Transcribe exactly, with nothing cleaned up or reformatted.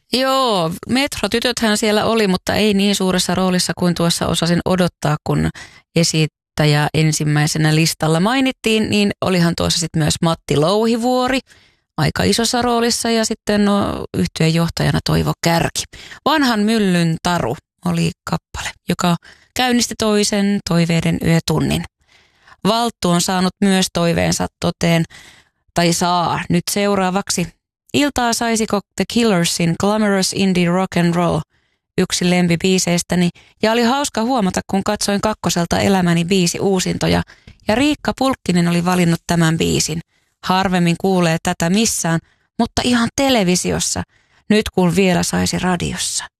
Joo, Metro-tytöthän siellä oli, mutta ei niin suuressa roolissa kuin tuossa osasin odottaa, kun esittäjä ensimmäisenä listalla mainittiin, niin olihan tuossa sitten myös Matti Louhivuori aika isossa roolissa ja sitten no, yhtyeen johtajana Toivo Kärki. Vanhan myllyn taru oli kappale, joka käynnisti toisen toiveiden yötunnin. Valttu on saanut myös toiveensa toteen, tai saa nyt seuraavaksi. Iltaa saisiko The Killersin Glamorous Indie Rock and Roll, yksi lempibiiseistäni, ja oli hauska huomata, kun katsoin kakkoselta Elämäni biisi uusintoja, ja Riikka Pulkkinen oli valinnut tämän biisin. Harvemmin kuulee tätä missään, mutta ihan televisiossa, nyt kun vielä saisi radiossa.